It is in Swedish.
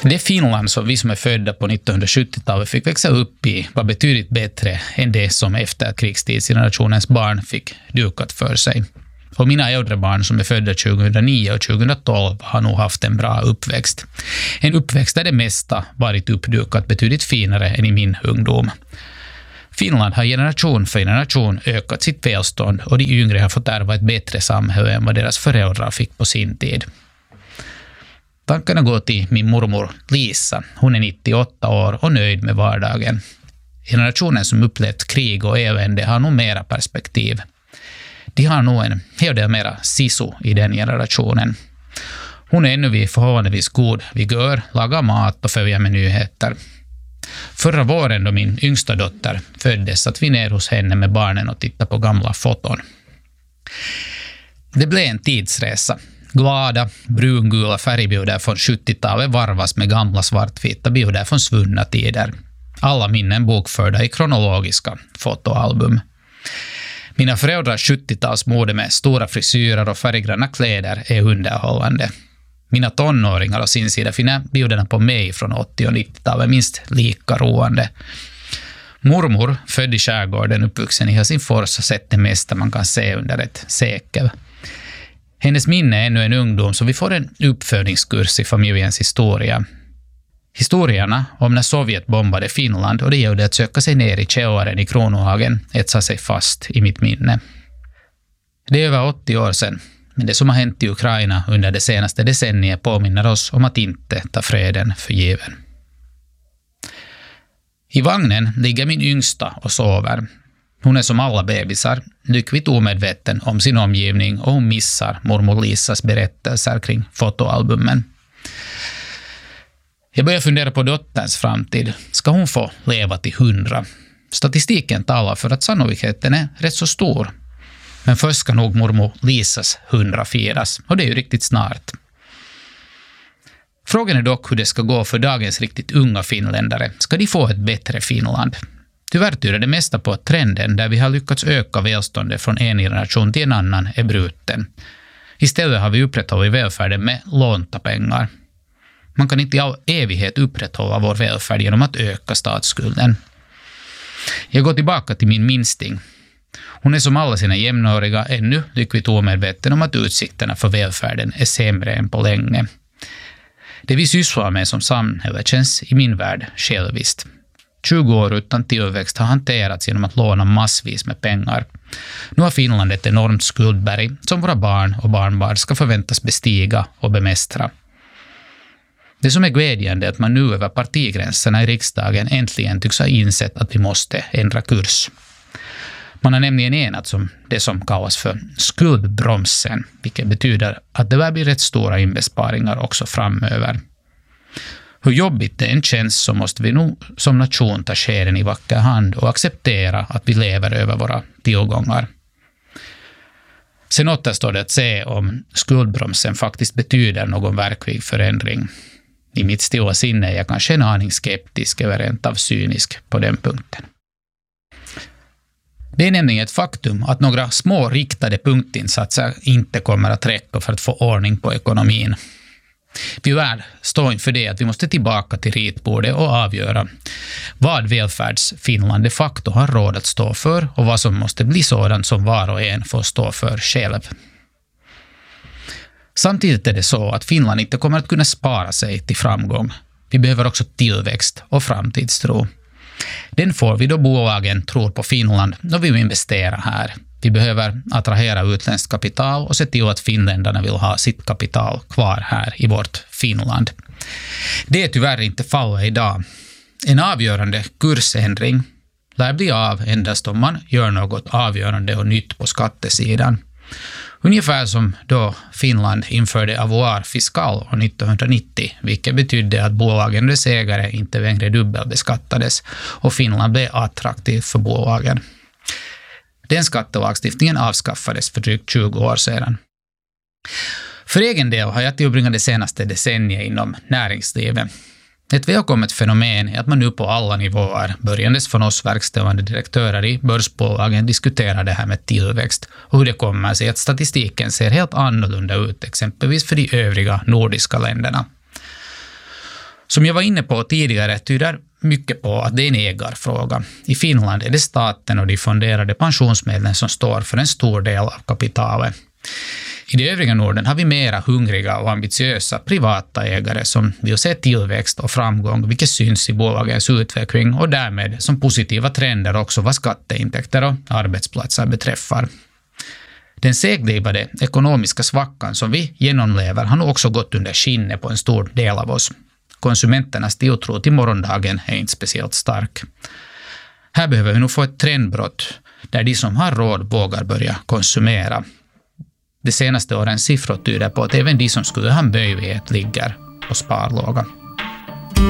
Det Finland som vi som är födda på 1970-talet fick växa upp i var betydligt bättre än det som efterkrigstidsgenerationens barn fick dukat för sig. Och mina äldre barn som är födda 2009 och 2012 har nog haft en bra uppväxt. En uppväxt där det mesta varit uppdukat betydligt finare än i min ungdom. Finland har generation för generation ökat sitt välstånd och de yngre har fått ärva ett bättre samhälle än vad deras föräldrar fick på sin tid. Tankarna går till min mormor Lisa. Hon är 98 år och nöjd med vardagen. Generationen som upplevt krig och elände har nog mera perspektiv. De har nog en hel del mera sisu i den generationen. Hon är ännu vid förhållandevis god vigör, lagar mat och följer med nyheter. Förra våren då min yngsta dotter föddes satt vi ner hos henne med barnen och tittade på gamla foton. Det blev en tidsresa. Glada, brungula färgbilder från 70-talet varvas med gamla svartvita bilder från svunna tider. Alla minnen bokförda i kronologiska fotoalbum. Mina föräldrars 70-talsmode med stora frisyrer och färggranna kläder är underhållande. Mina tonåringar och sin sida finner bilderna på mig från 80- och 90-talet minst lika roande. Mormor, född i skärgården, uppvuxen i Helsingfors, har sett det mesta man kan se under ett sekel. Hennes minne är ännu en ungdom så vi får en uppfödningskurs i familjens historia. Historierna om när Sovjet bombade Finland och det gällde att söka sig ner i källaren i Kronohagen etsar sig fast i mitt minne. Det är över 80 år sedan, men det som har hänt i Ukraina under det senaste decenniet påminner oss om att inte ta freden för given. I vagnen ligger min yngsta och sover. Hon är som alla bebisar, lyckligt omedveten om sin omgivning och hon missar mormor Lisas berättelser kring fotoalbumen. Jag börjar fundera på dotterns framtid. Ska hon få leva till 100? Statistiken talar för att sannolikheten är rätt så stor. Men först ska nog mormor Lisas 100 firas och det är ju riktigt snart. Frågan är dock hur det ska gå för dagens riktigt unga finländare. Ska de få ett bättre Finland? Tyvärr tyder det mesta på att trenden där vi har lyckats öka välståndet från en generation till en annan är bruten. Istället har vi upprätthållit välfärden med lånta pengar. Man kan inte i all evighet upprätthålla vår välfärd genom att öka statsskulden. Jag går tillbaka till min minsting. Hon är som alla sina jämnåriga ännu lyckligt omedveten om att utsikterna för välfärden är sämre än på länge. Det vi sysslar med som samhälle känns i min värld själviskt. 20 år utan tillväxt har hanterats genom att låna massvis med pengar. Nu har Finland ett enormt skuldberg som våra barn och barnbarn ska förväntas bestiga och bemästra. Det som är glädjande är att man nu över partigränserna i riksdagen äntligen tycks ha insett att vi måste ändra kurs. Man har nämligen enats om det som kallas för skuldbromsen, vilket betyder att det blir rätt stora inbesparingar också framöver. Hur jobbigt det än känns så måste vi nog som nation ta skeden i vacker hand och acceptera att vi lever över våra tillgångar. Sen återstår det att se om skuldbromsen faktiskt betyder någon verklig förändring. I mitt stilla sinne är jag kanske en aning skeptisk eller rent av cynisk på den punkten. Det är nämligen ett faktum att några små riktade punktinsatser inte kommer att räcka för att få ordning på ekonomin. Vi står inför det att vi måste tillbaka till ritbordet och avgöra vad välfärdsfinland de facto har råd att stå för och vad som måste bli sådant som var och en får stå för själv. Samtidigt är det så att Finland inte kommer att kunna spara sig till framgång. Vi behöver också tillväxt och framtidstro. Den får vi då bolagen tror på Finland och vill investera här. Vi behöver attrahera utländskt kapital och se till att finländarna vill ha sitt kapital kvar här i vårt Finland. Det är tyvärr inte fallet idag. En avgörande kursändring lär bli av endast om man gör något avgörande och nytt på skattesidan. Ungefär som då Finland införde avoir fiscal år 1990, vilket betydde att bolagen och dess ägare inte längre dubbelbeskattades och Finland blev attraktivt för bolagen. Den skattelagstiftningen avskaffades för drygt 20 år sedan. För egen del har jag tillbringat det senaste decenniet inom näringslivet. Ett välkommet fenomen är att man nu på alla nivåer, börjandes från oss verkställande direktörer i börsbolagen, diskuterar det här med tillväxt och hur det kommer sig att statistiken ser helt annorlunda ut exempelvis för de övriga nordiska länderna. Som jag var inne på tidigare tyder mycket på att det är en ägarfråga. I Finland är det staten och de fonderade pensionsmedlen som står för en stor del av kapitalet. I det övriga Norden har vi mera hungriga och ambitiösa privata ägare som vill se tillväxt och framgång, vilket syns i bolagens utveckling och därmed som positiva trender också vad skatteintäkter och arbetsplatser beträffar. Den seglivade ekonomiska svackan som vi genomlever har nog också gått under skinnet på en stor del av oss. Konsumenternas tilltro till morgondagen är inte speciellt stark. Här behöver vi nog få ett trendbrott där de som har råd vågar börja konsumera. De senaste årens siffror tyder på att även de som skulle ha möjlighet ligger på sparlåga.